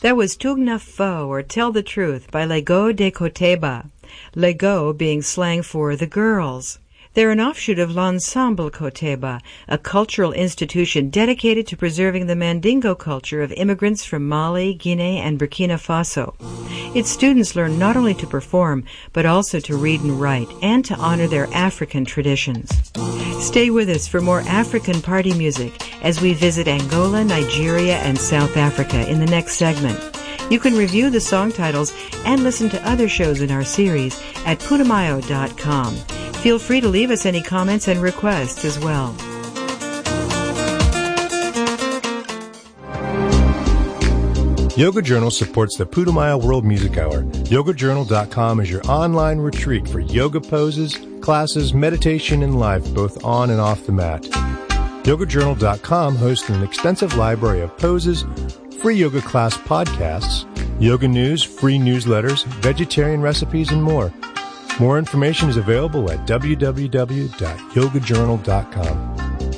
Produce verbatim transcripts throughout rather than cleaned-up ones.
That was Tugna Fo, or Tell the Truth, by Lego de Koteba. Lego being slang for the girls. They're an offshoot of L'Ensemble Koteba, a cultural institution dedicated to preserving the Mandingo culture of immigrants from Mali, Guinea, and Burkina Faso. Its students learn not only to perform, but also to read and write, and to honor their African traditions. Stay with us for more African party music as we visit Angola, Nigeria, and South Africa in the next segment. You can review the song titles and listen to other shows in our series at putumayo dot com. Feel free to leave us any comments and requests as well. Yoga Journal supports the Putumayo World Music Hour. yoga journal dot com is your online retreat for yoga poses, classes, meditation, and life, both on and off the mat. yoga journal dot com hosts an extensive library of poses, free yoga class podcasts, yoga news, free newsletters, vegetarian recipes, and more. More information is available at w w w dot yoga journal dot com.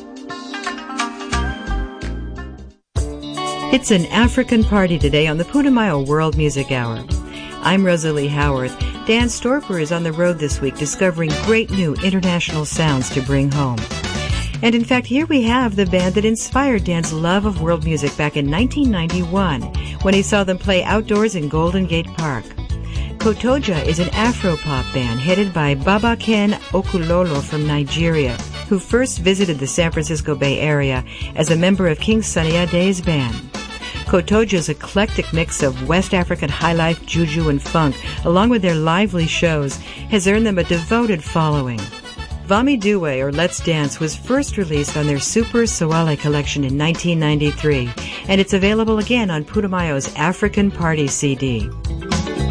It's an African party today on the Putumayo World Music Hour. I'm Rosalie Howarth. Dan Storper is on the road this week discovering great new international sounds to bring home. And in fact, here we have the band that inspired Dan's love of world music back in nineteen ninety-one when he saw them play outdoors in Golden Gate Park. Kotoja is an Afro-pop band headed by Babaken Okulolo from Nigeria, who first visited the San Francisco Bay Area as a member of King Sunny Ade's band. Kotoja's eclectic mix of West African highlife, juju, and funk, along with their lively shows, has earned them a devoted following. Vami Duwe, or Let's Dance, was first released on their Super Sowale collection in nineteen ninety-three, and it's available again on Putumayo's African Party C D.